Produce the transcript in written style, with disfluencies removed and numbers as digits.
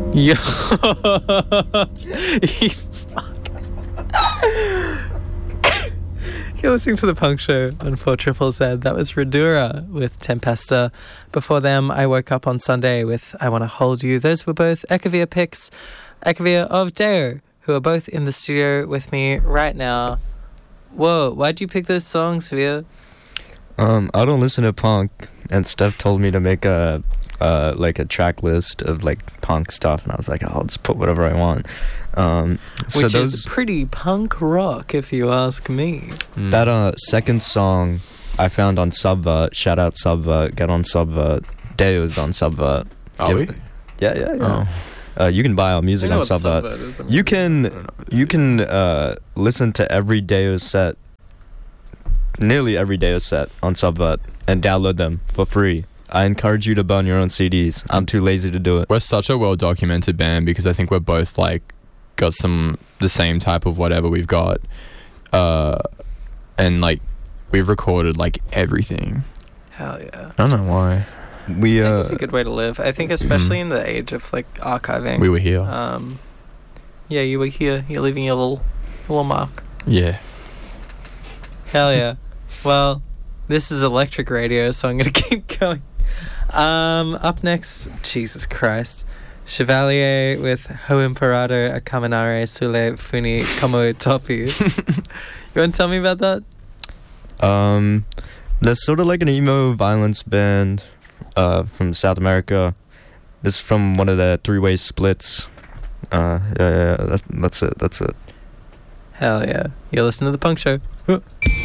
Yo. You fuck. You're listening to The Punk Show on 4ZZZ. That was Radura with Tempesta. Before them, I Woke Up on Sunday with I Want to Hold You. Those were both Ekavia picks. Ekavia of Deo, who are both in the studio with me right now. Whoa, why'd you pick those songs, Via? I don't listen to punk, and Steph told me to make a track list of like punk stuff, and I was like, I'll just put whatever I want. Which is pretty punk rock, if you ask me. That second song I found on Subvert. Shout out Subvert. Get on Subvert. Deo's on Subvert. Are we? Yeah. Oh. You can buy our music on Subvert. You can listen to every Deo set, nearly every Deo set on Subvert, and download them for free. I encourage you to burn your own CDs. I'm too lazy to do it. We're such a well-documented band because I think we're both like got the same type of whatever we've got, and like we've recorded like everything. Hell yeah. I don't know why. I think it's a good way to live. I think especially in the age of like archiving. We were here. Yeah, you were here. You're leaving your little mark. Yeah. Hell yeah. Well, this is Electric Radio, so I'm gonna keep going. Up next, Jesus Christ, Chevalier with Ho Imperado a Caminare sulle funi como topi. You want to tell me about that? That's sort of like an emo violence band from South America. This is from one of the three-way splits. That's it. Hell yeah. You're listening to The Punk Show.